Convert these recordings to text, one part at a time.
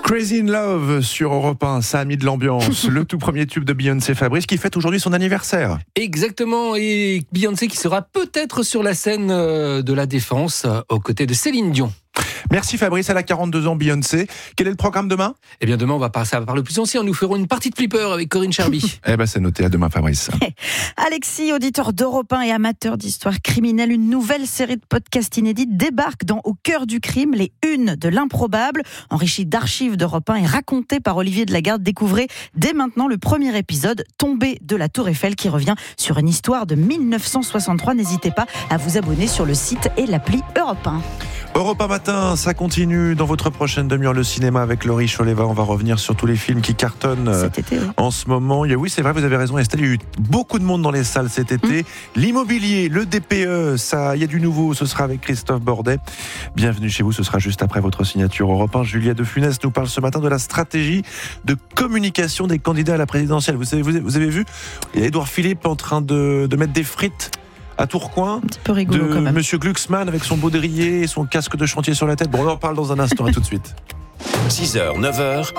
Crazy in Love sur Europe 1, ça a mis de l'ambiance. Le tout premier tube de Beyoncé Fabrice qui fête aujourd'hui son anniversaire. Exactement, et Beyoncé qui sera peut-être sur la scène de la Défense aux côtés de Céline Dion. Merci Fabrice, elle a 42 ans Beyoncé. Quel est le programme demain ? Eh bien demain on va passer par le plus ancien, nous ferons une partie de flipper avec Corinne Charby. Eh ben c'est noté, à demain Fabrice. Alexis, auditeur d'Europe 1 et amateur d'histoire criminelle, une nouvelle série de podcasts inédits débarque dans Au cœur du crime, les unes de l'improbable, enrichie d'archives d'Europe 1 et racontée par Olivier Delagarde. Découvrez dès maintenant le premier épisode, Tombé de la Tour Eiffel, qui revient sur une histoire de 1963. N'hésitez pas à vous abonner sur le site et l'appli Europe 1. Europe 1 matin, ça continue dans votre prochaine demi-heure le cinéma avec Laurie Choleva. On va revenir sur tous les films qui cartonnent cet été, oui. En ce moment. Oui, c'est vrai, vous avez raison Estelle, il y a eu beaucoup de monde dans les salles cet été. L'immobilier, le DPE, ça, il y a du nouveau, ce sera avec Christophe Bordet. Bienvenue chez vous, ce sera juste après votre signature Europe 1. Julia de Funès nous parle ce matin de la stratégie de communication des candidats à la présidentielle. Vous avez vu, il y a Édouard Philippe en train de mettre des frites à Tourcoing, un petit peu rigolo de quand même. Monsieur Glucksmann avec son baudrier et son casque de chantier sur la tête. Bon, on en parle dans un instant, à tout de suite. 6h, 9h.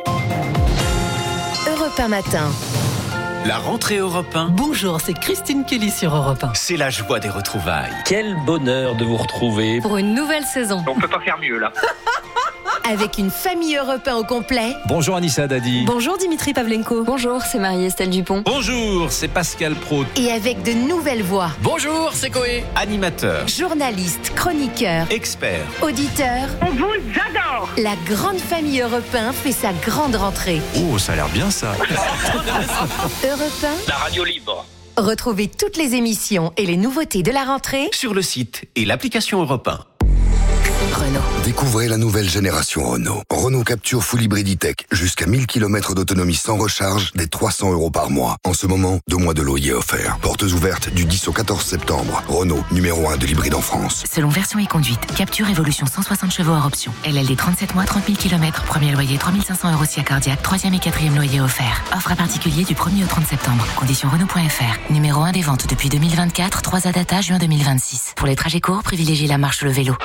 Europe 1 matin. La rentrée Europe 1, Bonjour, c'est Christine Kelly sur Europe 1. c'est la joie des retrouvailles. Quel bonheur de vous retrouver. Pour une nouvelle saison. On peut pas faire mieux là. Avec une famille Europe 1 au complet. Bonjour Anissa Dadi. Bonjour Dimitri Pavlenko. Bonjour, c'est Marie-Estelle Dupont. Bonjour, c'est Pascal Praud. Et avec de nouvelles voix. Bonjour, c'est Coé. Animateur, Journalistes, chroniqueurs, expert, auditeurs. On vous adore. La grande famille Europe 1 fait sa grande rentrée. Oh, ça a l'air bien ça. Europe La radio libre. 1. Retrouvez toutes les émissions et les nouveautés de la rentrée. sur le site et l'application Europe 1. Renault. Découvrez la nouvelle génération Renault. Renault Capture Full Hybrid E-Tech. Jusqu'à 1000 km d'autonomie sans recharge, dès 300 € par mois. En ce moment, 2 mois de loyer offerts. Portes ouvertes du 10 au 14 septembre. Renault, numéro 1 de l'hybride en France. Selon version et conduite, Capture Evolution 160 chevaux hors option. LLD 37 mois, 30 000 km. Premier loyer 3500 € si cardiaque. 3e et 4e loyer offert. Offre à particulier du 1er au 30 septembre. Conditions Renault.fr. Numéro 1 des ventes depuis 2024. 3 data juin 2026. Pour les trajets courts, privilégiez la marche ou le vélo.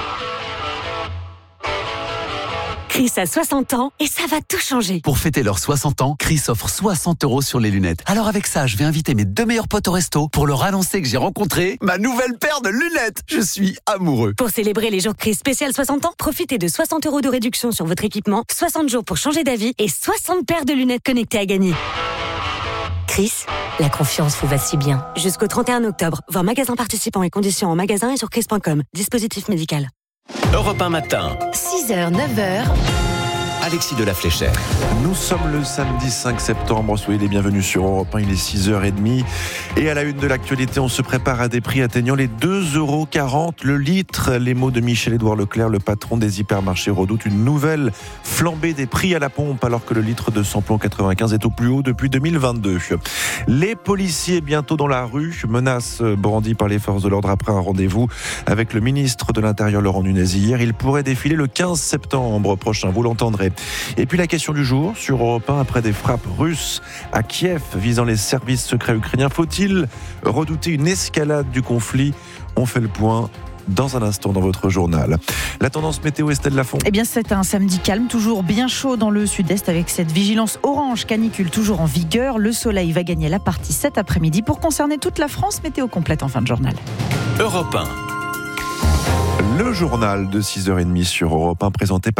Chris a 60 ans et ça va tout changer. Pour fêter leurs 60 ans, Chris offre 60 € sur les lunettes. Alors avec ça, je vais inviter mes 2 meilleurs potes au resto pour leur annoncer que j'ai rencontré ma nouvelle paire de lunettes. Je suis amoureux. Pour célébrer les jours Chris spécial 60 ans, profitez de 60 € de réduction sur votre équipement, 60 jours pour changer d'avis et 60 paires de lunettes connectées à gagner. Chris, la confiance vous va si bien. Jusqu'au 31 octobre, voir magasin participants et conditions en magasin et sur chris.com. Dispositif médical. Europe 1 matin, 6h, 9h. Alexis de la Fléchère. Nous sommes le samedi 5 septembre, soyez les bienvenus sur Europe 1, il est 6h30. Et à la une de l'actualité, on se prépare à des prix atteignant les 2,40 € le litre. Les mots de Michel-Édouard Leclerc, le patron des hypermarchés, redoute une nouvelle flambée des prix à la pompe alors que le litre de samplon 95 est au plus haut depuis 2022. Les policiers bientôt dans la rue, menace brandie par les forces de l'ordre après un rendez-vous avec le ministre de l'Intérieur Laurent Nunez hier. Il pourrait défiler le 15 septembre prochain, vous l'entendrez. Et puis la question du jour sur Europe 1, après des frappes russes à Kiev visant les services secrets ukrainiens, faut-il redouter une escalade du conflit ? On fait le point dans un instant dans votre journal. La tendance météo, Estelle Lafont. Eh bien, c'est un samedi calme, toujours bien chaud dans le sud-est avec cette vigilance orange canicule toujours en vigueur. Le soleil va gagner la partie cet après-midi pour concerner toute la France. Météo complète en fin de journal. Europe 1. Le journal de 6h30 sur Europe 1 présenté par